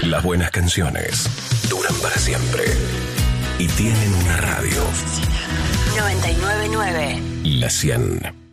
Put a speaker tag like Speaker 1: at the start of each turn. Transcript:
Speaker 1: Las buenas canciones duran para siempre y tienen una radio.
Speaker 2: 999.
Speaker 1: La 100.